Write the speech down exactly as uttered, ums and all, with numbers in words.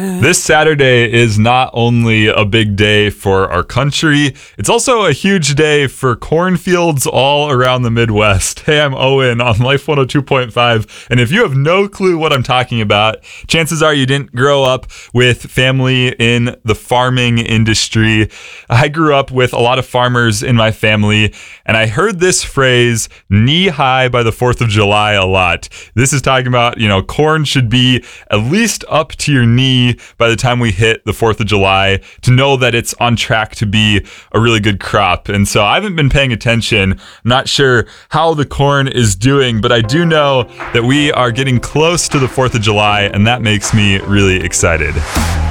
This Saturday is not only a big day for our country, it's also a huge day for cornfields all around the Midwest. Hey, I'm Owen on Life one oh two point five, and if you have no clue what I'm talking about, chances are you didn't grow up with family in the farming industry. I grew up with a lot of farmers in my family, and I heard this phrase, knee high by the fourth of July, a lot. This is talking about, you know, corn should be at least up to your knee by the time we hit the fourth of July to know that it's on track to be a really good crop. And so I haven't been paying attention. I'm not sure how the corn is doing, but I do know that we are getting close to the fourth of July, and that makes me really excited.